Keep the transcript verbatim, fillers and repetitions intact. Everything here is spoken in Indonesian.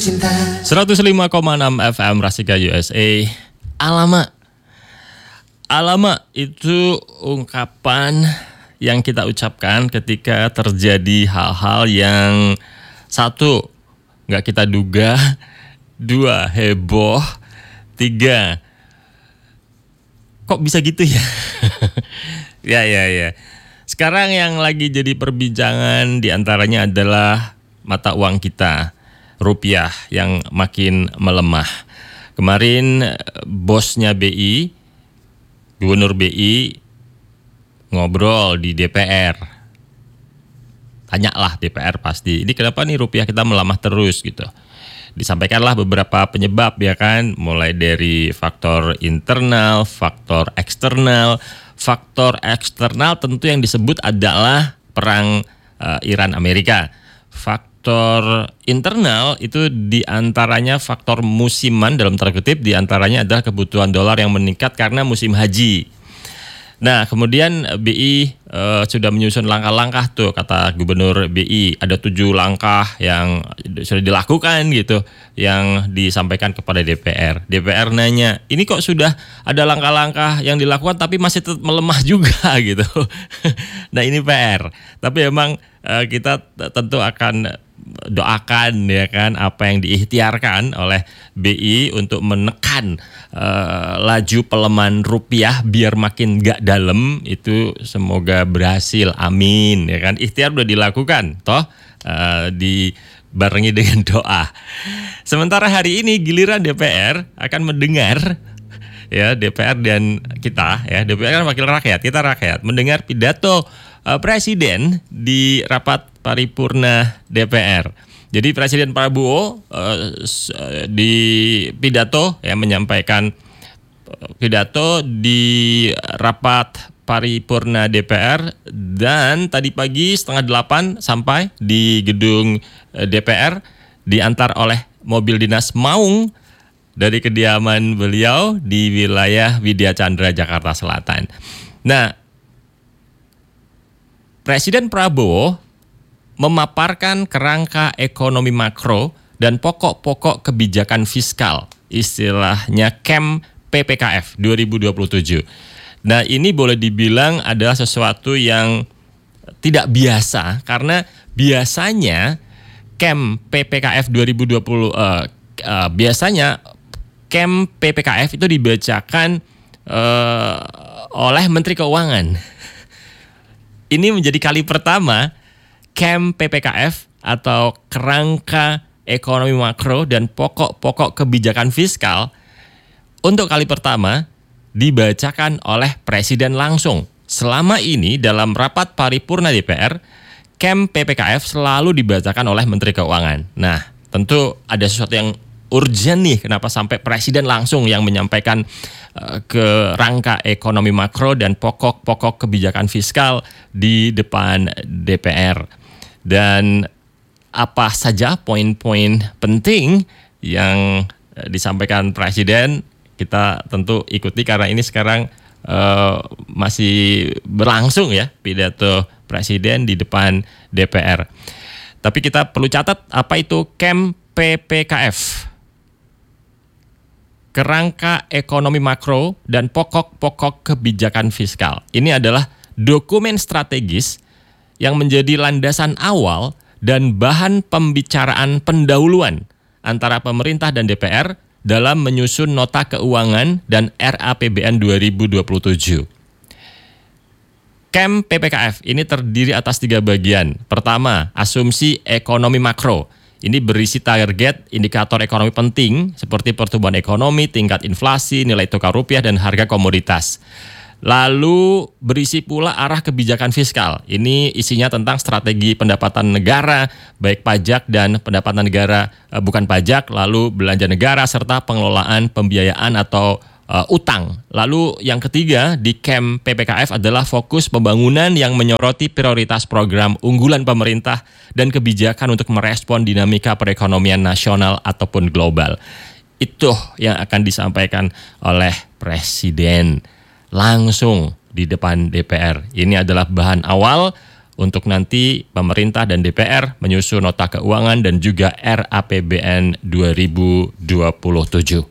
seratus lima koma enam F M Rasika U S A. Alamak. Alamak itu ungkapan yang kita ucapkan ketika terjadi hal-hal yang satu, nggak kita duga, dua, heboh, tiga, kok bisa gitu ya? ya, ya, ya. Sekarang yang lagi jadi perbincangan diantaranya adalah mata uang kita, rupiah yang makin melemah. Kemarin bosnya B I, Gubernur B I ngobrol di D P R. Tanyalah D P R pasti, ini kenapa nih rupiah kita melemah terus gitu. Disampaikanlah beberapa penyebab ya kan, mulai dari faktor internal, faktor eksternal. Faktor eksternal tentu yang disebut adalah perang uh, Iran Amerika. Faktor internal itu diantaranya faktor musiman dalam tanda kutip, diantaranya adalah kebutuhan dolar yang meningkat karena musim haji. Nah kemudian B I uh, sudah menyusun langkah-langkah tuh, kata Gubernur B I ada tujuh langkah yang sudah dilakukan gitu, yang disampaikan kepada D P R. D P R nanya, ini kok sudah ada langkah-langkah yang dilakukan tapi masih tetap melemah juga gitu. Nah ini P R. Tapi emang uh, kita tentu akan doakan ya kan apa yang diikhtiarkan oleh B I untuk menekan uh, laju pelemahan rupiah biar makin gak dalam, itu semoga berhasil, amin ya kan. Ikhtiar udah dilakukan toh, uh, dibarengi dengan doa. Sementara hari ini giliran D P R akan mendengar ya, D P R dan kita ya, D P R kan wakil rakyat, kita rakyat, mendengar pidato uh, Presiden di rapat paripurna D P R. Jadi Presiden Prabowo uh, di pidato ya menyampaikan pidato di rapat paripurna D P R, dan tadi pagi setengah delapan sampai di gedung D P R, diantar oleh mobil dinas maung dari kediaman beliau di wilayah Widya Chandra, Jakarta Selatan. Nah, Presiden Prabowo memaparkan kerangka ekonomi makro dan pokok-pokok kebijakan fiskal, istilahnya C A M P P K F dua ribu dua puluh tujuh. Nah ini boleh dibilang adalah sesuatu yang tidak biasa, karena biasanya C A M P P K F dua ribu dua puluh uh, uh, biasanya C A M P P K F itu dibacakan uh, oleh Menteri Keuangan. Ini menjadi kali pertama C A M P P K F atau kerangka ekonomi makro dan pokok-pokok kebijakan fiskal untuk kali pertama dibacakan oleh Presiden langsung. Selama ini dalam rapat paripurna D P R, C A M P P K F selalu dibacakan oleh Menteri Keuangan. Nah, tentu ada sesuatu yang urgent nih, kenapa sampai Presiden langsung yang menyampaikan uh, kerangka ekonomi makro dan pokok-pokok kebijakan fiskal di depan D P R. Dan apa saja poin-poin penting yang uh, disampaikan Presiden, kita tentu ikuti karena ini sekarang uh, masih berlangsung ya pidato Presiden di depan D P R. Tapi kita perlu catat apa itu C A M P P K F. Kerangka ekonomi makro dan pokok-pokok kebijakan fiskal. Ini adalah dokumen strategis yang menjadi landasan awal dan bahan pembicaraan pendahuluan antara pemerintah dan D P R dalam menyusun nota keuangan dan R A P B N dua ribu dua puluh tujuh. C A M P P K F ini terdiri atas tiga bagian. Pertama, asumsi ekonomi makro. Ini berisi target indikator ekonomi penting seperti pertumbuhan ekonomi, tingkat inflasi, nilai tukar rupiah, dan harga komoditas. Lalu berisi pula arah kebijakan fiskal. Ini isinya tentang strategi pendapatan negara, baik pajak dan pendapatan negara eh, bukan pajak, lalu belanja negara, serta pengelolaan pembiayaan atau uh, utang. Lalu yang ketiga di C A M P P K F adalah fokus pembangunan yang menyoroti prioritas program unggulan pemerintah dan kebijakan untuk merespon dinamika perekonomian nasional ataupun global. Itu yang akan disampaikan oleh Presiden langsung di depan D P R. Ini adalah bahan awal untuk nanti pemerintah dan D P R menyusun nota keuangan dan juga R A P B N dua ribu dua puluh tujuh.